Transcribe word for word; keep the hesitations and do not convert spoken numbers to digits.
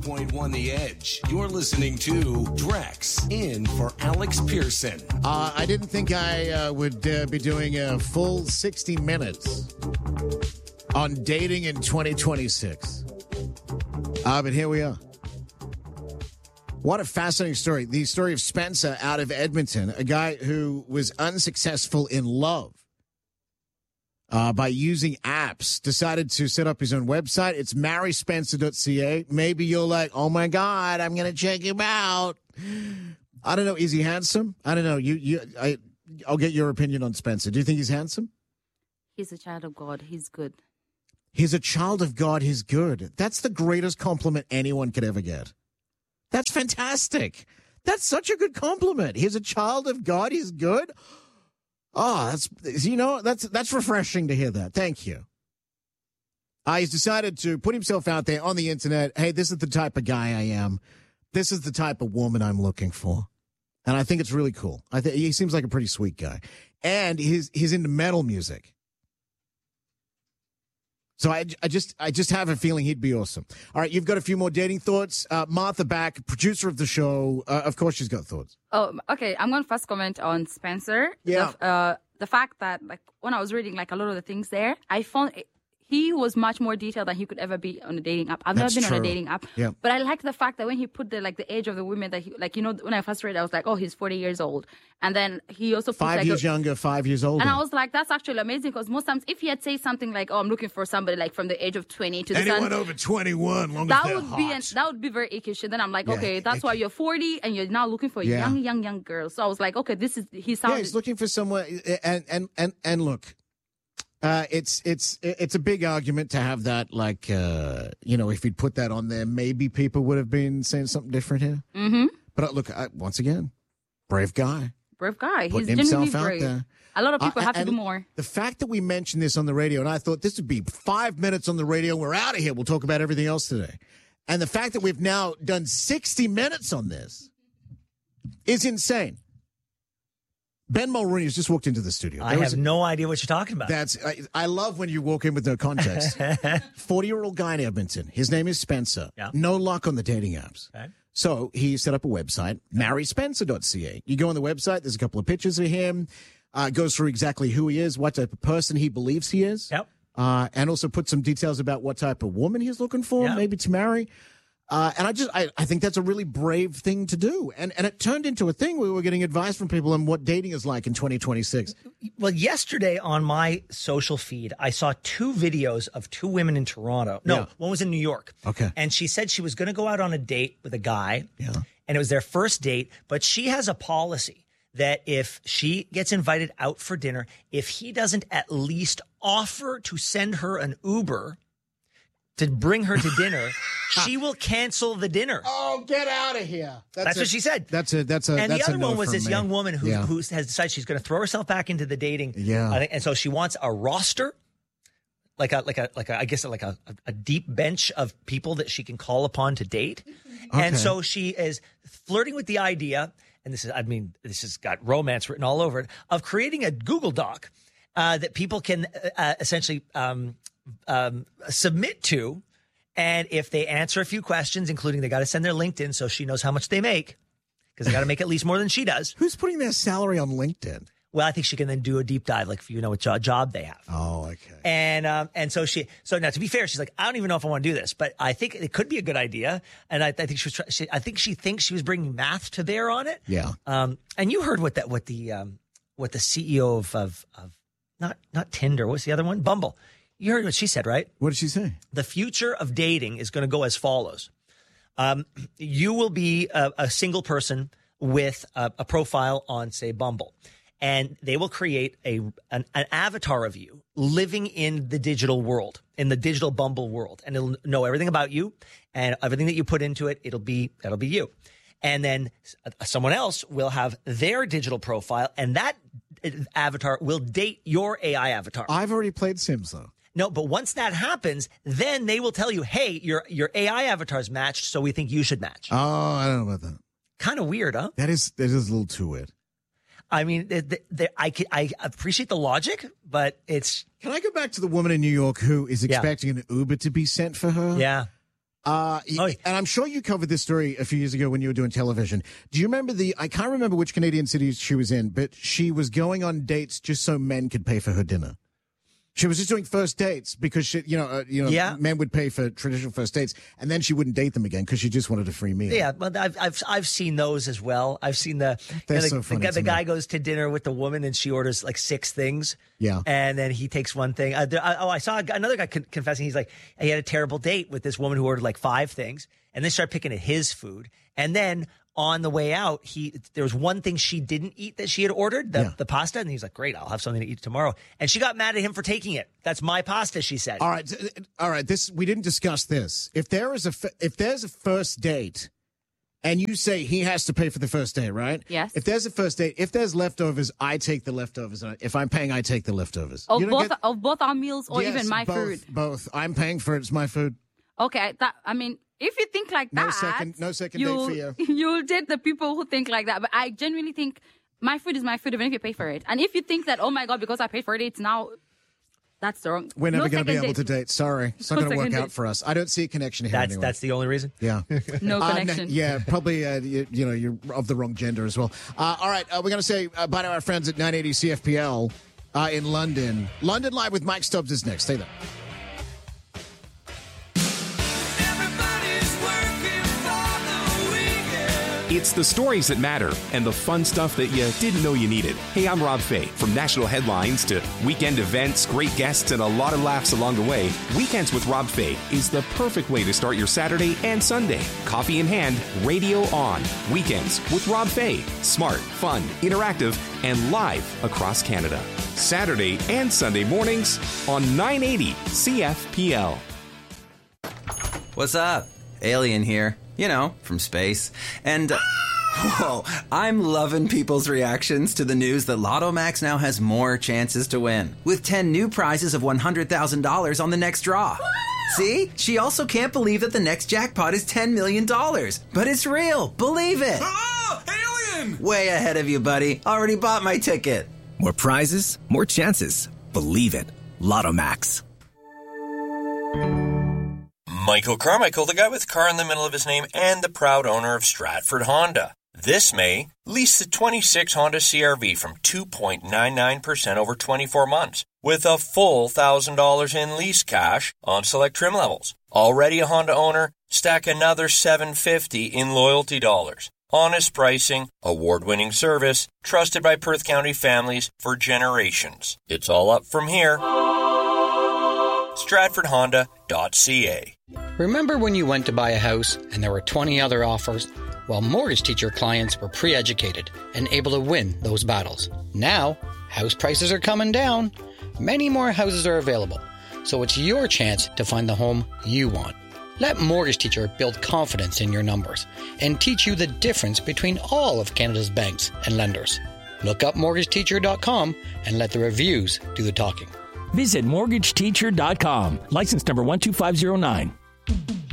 point one The Edge. You're listening to Drex in for Alex Pearson. Uh, I didn't think I uh, would uh, be doing a full sixty minutes on dating in twenty twenty-six. Uh, but here we are. What a fascinating story. The story of Spencer out of Edmonton, a guy who was unsuccessful in love uh, by using apps, decided to set up his own website. It's marry spencer dot c a. Maybe you're like, oh, my God, I'm going to check him out. I don't know. Is he handsome? I don't know. You, you, I, I'll get your opinion on Spencer. Do you think he's handsome? He's a child of God. He's good. He's a child of God. He's good. That's the greatest compliment anyone could ever get. That's fantastic. That's such a good compliment. He's a child of God. He's good. Oh, that's, you know, that's that's refreshing to hear that. Thank you. Uh, he's decided to put himself out there on the internet. Hey, this is the type of guy I am. This is the type of woman I'm looking for. And I think it's really cool. I think he seems like a pretty sweet guy. And he's he's into metal music. So I, I just I just have a feeling he'd be awesome. All right, you've got a few more dating thoughts. Uh, Martha Back, producer of the show. Uh, of course, she's got thoughts. Oh, okay. I'm going to first comment on Spencer. Yeah. The, uh, the fact that, like, when I was reading, like, a lot of the things there, I found it, he was much more detailed than he could ever be on a dating app. I've That's never been true. on a dating app. Yeah. But I like the fact that when he put the, like, the age of the women that he, like, you know, when I first read it, I was like, oh, he's forty years old. And then he also put, Five like, years a, younger, five years older. and I was like, that's actually amazing because most times if he had said something like, oh, I'm looking for somebody like from the age of twenty to the Anyone sun, over twenty-one, long that as they're would hot. be an, that would be very ickish. And then I'm like, Yeah, okay, that's why you're forty and you're now looking for a Yeah. young, young, young girl. So I was like, okay, this is he Yeah, sounded. he's looking for someone. And and and and look, uh, it's it's it's a big argument to have that. Like, uh, you know, if he'd put that on there, maybe people would have been saying something different here. Mm-hmm. But uh, look, I, once again, brave guy. Brave guy. Putting He's genuinely himself out brave. there. A lot of people Uh, have to and do more. The fact that we mentioned this on the radio, and I thought this would be five minutes on the radio, we're out of here. We'll talk about everything else today. And the fact that we've now done sixty minutes on this is insane. Ben Mulrooney has just walked into the studio. I There was have a- no idea what you're talking about. That's I, I love when you walk in with no context. forty-year-old guy in Edmonton. His name is Spencer. Yeah. No luck on the dating apps. Okay. So he set up a website, marry spencer dot c a. You go on the website, there's a couple of pictures of him, uh, goes through exactly who he is, what type of person he believes he is, Yep. uh, and also put some details about what type of woman he's looking for, Yeah. maybe to marry. Uh, and I just, I, I think that's a really brave thing to do. And and it turned into a thing where we were getting advice from people on what dating is like in twenty twenty-six. Well, yesterday on my social feed, I saw two videos of two women in Toronto. No, Yeah. one was in New York. Okay. And she said she was going to go out on a date with a guy. Yeah. And it was their first date, but she has a policy that if she gets invited out for dinner, if he doesn't at least offer to send her an Uber to bring her to dinner, she will cancel the dinner. Oh, get out of here! That's a- what she said. That's a that's a. And that's the a other no one was from this me. young woman who, Yeah. who has decided she's going to throw herself back into the dating. Yeah. Uh, and so she wants a roster, like a like a like a I guess like a, a deep bench of people that she can call upon to date. Okay. And so she is flirting with the idea, and this is I mean this has got romance written all over it, of creating a Google Doc uh, that people can uh, essentially um, um, submit to. And if they answer a few questions, including they got to send their LinkedIn so she knows how much they make, because they got to make at least more than she does. Who's putting their salary on LinkedIn? Well, I think she can then do a deep dive, like if you know what jo- job they have. Oh, okay. And um, and so she, so now to be fair, she's like, I don't even know if I want to do this, but I think it could be a good idea. And I, I think she was, try- she, I think she thinks she was bringing math to bear on it. Yeah. Um, and you heard what that, what the, um, what the C E O of, of, of not, not Tinder, what's the other one? Bumble. You heard what she said, right? What did she say? The future of dating is going to go as follows. Um, you will be a, a single person with a, a profile on, say, Bumble, and they will create a an, an avatar of you living in the digital world, in the digital Bumble world, and it'll know everything about you and everything that you put into it. It'll be that'll be you, and then someone else will have their digital profile, and that avatar will date your A I avatar. I've already played Sims, though. No, but once that happens, then they will tell you, hey, your your A I avatar's matched, so we think you should match. Oh, I don't know about that. Kind of weird, huh? That is that is a little too weird. I mean, th- th- th- I, ca- I appreciate the logic, but it's, Can I go back to the woman in New York who is Yeah. expecting an Uber to be sent for her? yeah. Uh, Oh, yeah. And I'm sure you covered this story a few years ago when you were doing television. Do you remember the, I can't remember which Canadian city she was in, but she was going on dates just so men could pay for her dinner. She was just doing first dates because she, you know, uh, you know, Yeah. men would pay for traditional first dates, and then she wouldn't date them again because she just wanted a free meal. Yeah, but I've I've I've seen those as well. I've seen the They're you know, the, so the funny guy, to the me. guy goes to dinner with the woman and she orders like six things. Yeah. and then he takes one thing. Uh, there, I, oh, I saw a guy- another guy con- confessing he's like he had a terrible date with this woman who ordered like five things, and then started picking at his food, and then. On the way out, he there was one thing she didn't eat that she had ordered, the, Yeah. the pasta, and he's like, "Great, I'll have something to eat tomorrow." And she got mad at him for taking it. That's my pasta, she said. All right, th- all right. This we didn't discuss this. If there is a f- if there's a first date, and you say he has to pay for the first date, right? Yes. If there's a first date, if there's leftovers, I take the leftovers. If I'm paying, I take the leftovers. Of You don't both get- of both our meals or Yes, even my both, food. Both. I'm paying for it. It's my food. Okay, that I mean, if you think like No that, second- no second date you'll, for you. You'll date the people who think like that. But I genuinely think my food is my food, even if you pay for it. And if you think that, oh my god, because I paid for it, it's now that's the wrong. We're never no going to be second able to date. date. Sorry, it's not No going to work second out date. for us. I don't see a connection here. That's anyway. that's the only reason. Yeah. No Uh, connection. yeah, probably, uh, you, you know, you're of the wrong gender as well. Uh, all right, uh, we're going to say uh, bye to our friends at nine eighty C F P L uh, in London. London Live with Mike Stubbs is next. Stay there. It's the stories that matter and the fun stuff that you didn't know you needed. Hey, I'm Rob Fay. From national headlines to weekend events, great guests, and a lot of laughs along the way, Weekends with Rob Fay is the perfect way to start your Saturday and Sunday. Coffee in hand, radio on. Weekends with Rob Fay. Smart, fun, interactive, and live across Canada. Saturday and Sunday mornings on nine eighty C F P L. What's up? Alien here. You know, from space. And, uh, whoa, I'm loving people's reactions to the news that Lotto Max now has more chances to win, with ten new prizes of one hundred thousand dollars on the next draw. See? She also can't believe that the next jackpot is ten million dollars. But it's real. Believe it. Ah, alien! Way ahead of you, buddy. Already bought my ticket. More prizes, more chances. Believe it. Lotto Max. Michael Carmichael, the guy with car in the middle of his name and the proud owner of Stratford Honda. This May, lease the twenty-six Honda C R V from two point nine nine percent over twenty-four months with a full one thousand dollars in lease cash on select trim levels. Already a Honda owner? Stack another seven hundred fifty dollars in loyalty dollars. Honest pricing, award-winning service, trusted by Perth County families for generations. It's all up from here. Stratford Honda dot C A. Remember when you went to buy a house and there were twenty other offers? Well, Mortgage Teacher clients were pre-educated and able to win those battles. Now, house prices are coming down. Many more houses are available, so it's your chance to find the home you want. Let Mortgage Teacher build confidence in your numbers and teach you the difference between all of Canada's banks and lenders. Look up mortgage teacher dot com and let the reviews do the talking. Visit mortgage teacher dot com. License number one two five zero nine.